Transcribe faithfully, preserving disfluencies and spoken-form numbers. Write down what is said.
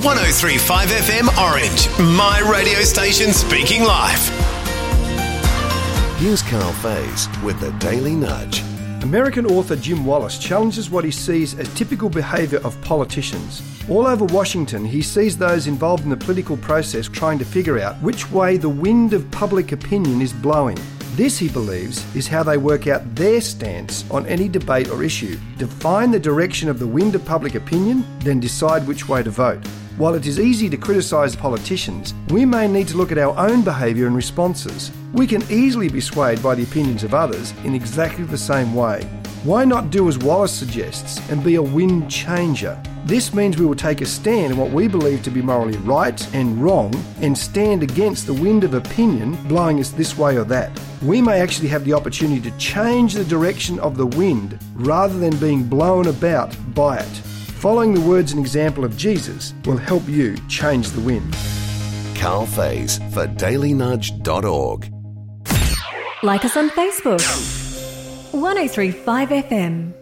one oh three point five F M Orange, my radio station speaking life. Here's Carl Faze with the Daily Nudge. American author Jim Wallace challenges what he sees as typical behaviour of politicians. All over Washington, he sees those involved in the political process trying to figure out which way the wind of public opinion is blowing. This, he believes, is how they work out their stance on any debate or issue. Define the direction of the wind of public opinion, then decide which way to vote. While it is easy to criticise politicians, we may need to look at our own behaviour and responses. We can easily be swayed by the opinions of others in exactly the same way. Why not do as Wallace suggests and be a wind changer? This means we will take a stand in what we believe to be morally right and wrong and stand against the wind of opinion blowing us this way or that. We may actually have the opportunity to change the direction of the wind rather than being blown about by it. Following the words and example of Jesus will help you change the wind. Carl Faze for daily nudge dot org. Like us on Facebook. one oh three point five F M.